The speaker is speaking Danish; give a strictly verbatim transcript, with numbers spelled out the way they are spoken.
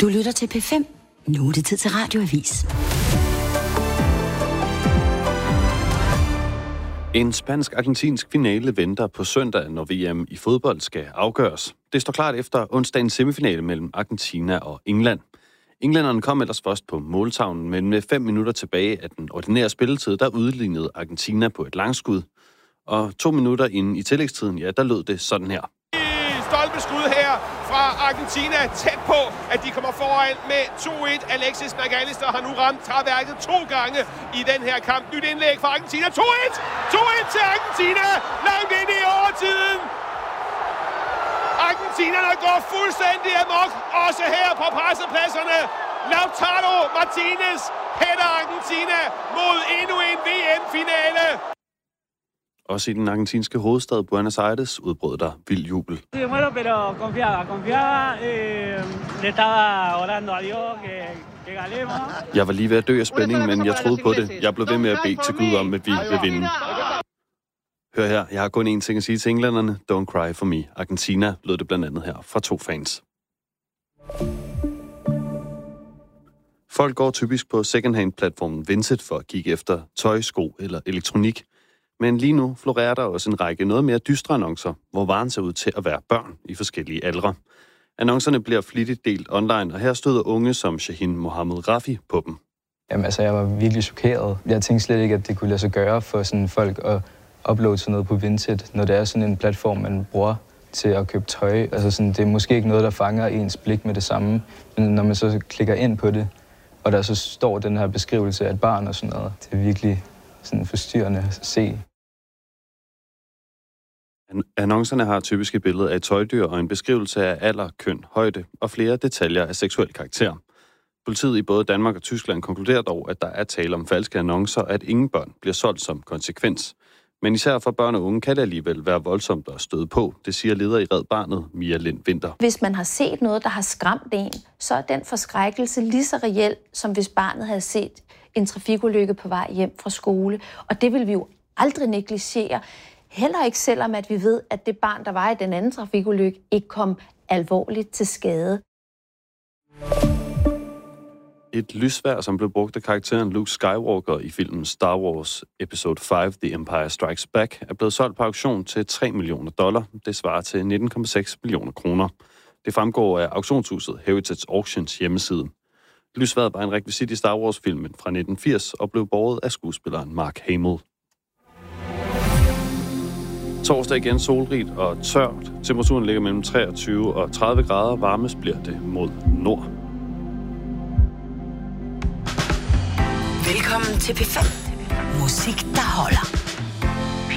Du lytter til P fem. Nu er det tid til Radioavis. En spansk-argentinsk finale venter på søndag, når V M i fodbold skal afgøres. Det står klart efter onsdagens semifinale mellem Argentina og England. Englænderne kom ellers først på måltavlen, men med fem minutter tilbage af den ordinære spilletid, der udlignede Argentina på et langskud. Og to minutter inden i tillægstiden, ja, der lød det sådan her. Stolpeskud her fra Argentina, tæt på, at de kommer foran med to et. Alexis McAllister har nu ramt træværket to gange i den her kamp. Nyt indlæg fra Argentina. to et! to et til Argentina! Langt ind i overtiden! Argentinerne går fuldstændig amok, også her på pressepladserne. Lautaro Martinez hætter Argentina mod endnu en V M-finale. Også i den argentinske hovedstad Buenos Aires udbrød der vild jubel. Jeg var lige ved at dø af spænding, men jeg troede på det. Jeg blev ved med at bede til Gud om, at vi vil vinde. Hør her, jeg har kun én ting at sige til englænderne. Don't cry for me. Argentina lød det blandt andet her fra to fans. Folk går typisk på secondhand-platformen Vinted for at kigge efter tøj, sko eller elektronik. Men lige nu florerer der også en række noget mere dystre annoncer, hvor varen ser ud til at være børn i forskellige aldre. Annoncerne bliver flittigt delt online, og her støder unge som Shahin Mohammed Rafi på dem. Jamen altså, jeg var virkelig chokeret. Jeg tænkte slet ikke, at det kunne lade sig gøre for sådan folk at uploade sådan noget på Vinted, når det er sådan en platform, man bruger til at købe tøj. Altså sådan, det er måske ikke noget, der fanger ens blik med det samme, men når man så klikker ind på det, og der så står den her beskrivelse af et barn og sådan noget, det er virkelig sådan forstyrrende at se. Annoncerne har typisk et billede af et tøjdyr og en beskrivelse af alder, køn, højde og flere detaljer af seksuel karakter. Politiet i både Danmark og Tyskland konkluderer dog, at der er tale om falske annoncer, og at ingen børn bliver solgt som konsekvens. Men især for børn og unge kan det alligevel være voldsomt at støde på, det siger leder i Red Barnet, Mia Lind Vinter. Hvis man har set noget, der har skræmt en, så er den forskrækkelse lige så reel, som hvis barnet havde set en trafikulykke på vej hjem fra skole. Og det vil vi jo aldrig negligere. Heller ikke selvom, at vi ved, at det barn, der var i den anden trafikulykke, ikke kom alvorligt til skade. Et lysvær, som blev brugt af karakteren Luke Skywalker i filmen Star Wars Episode fem, The Empire Strikes Back, er blevet solgt på auktion til tre millioner dollar. Det svarer til nitten komma seks millioner kroner. Det fremgår af auktionshuset Heritage Auctions hjemmeside. Lysværet var en rekvisit i Star Wars-filmen fra nitten firs og blev båret af skuespilleren Mark Hamill. Torsdag igen solrigt og tørt. Temperaturen ligger mellem treogtyve og tredive grader. Varmest bliver det mod nord. Velkommen til P fem. Musik, der holder.